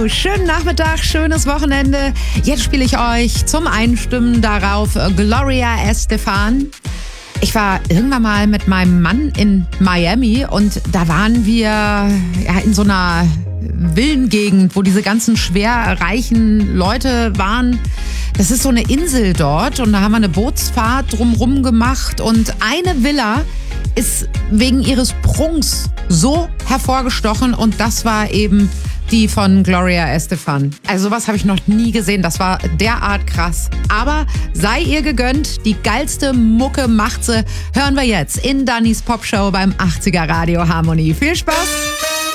Schönen Nachmittag, schönes Wochenende. Jetzt spiele ich euch zum Einstimmen darauf Gloria Estefan. Ich war irgendwann mal mit meinem Mann in Miami und da waren wir in so einer Villengegend, wo diese ganzen schwer reichen Leute waren. Das ist so eine Insel dort und da haben wir eine Bootsfahrt drumrum gemacht und eine Villa ist wegen ihres Prunks so hervorgestochen und das war eben die von Gloria Estefan. Also sowas habe ich noch nie gesehen, das war derart krass. Aber sei ihr gegönnt, die geilste Mucke macht sie. Hören wir jetzt in Dannys Popshow beim 80er Radio Harmonie. Viel Spaß!